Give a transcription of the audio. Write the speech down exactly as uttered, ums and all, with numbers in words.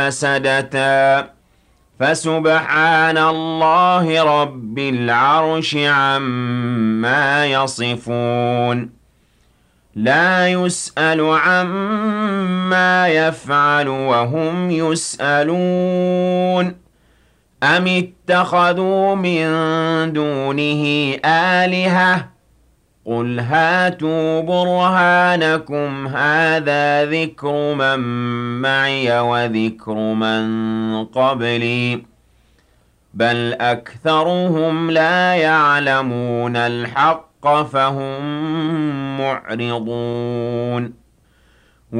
سدتا فسبحان الله رب العرش عما يصفون لا يسأل عما يفعل وهم يسألون أم اتخذوا من دونه آلهة قل هاتوا برهانكم هذا ذكر من معي وذكر من قبلي بل أكثرهم لا يعلمون الحق فهم معرضون